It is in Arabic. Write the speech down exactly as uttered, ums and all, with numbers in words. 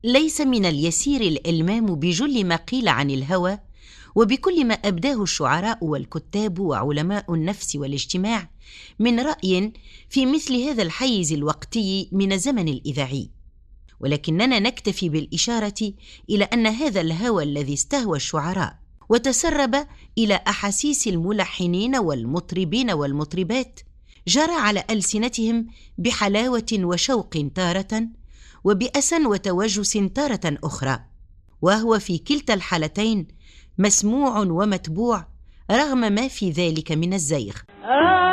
ليس من اليسير الإلمام بجل ما قيل عن الهوى وبكل ما أبداه الشعراء والكتاب وعلماء النفس والاجتماع من رأي في مثل هذا الحيز الوقتي من الزمن الإذاعي، ولكننا نكتفي بالإشارة إلى أن هذا الهوى الذي استهوى الشعراء وتسرب إلى أحاسيس الملحنين والمطربين والمطربات جرى على ألسنتهم بحلاوة وشوق تارة، وبأسا وتوجس تارة أخرى، وهو في كلتا الحالتين مسموع ومتبوع رغم ما في ذلك من الزيغ.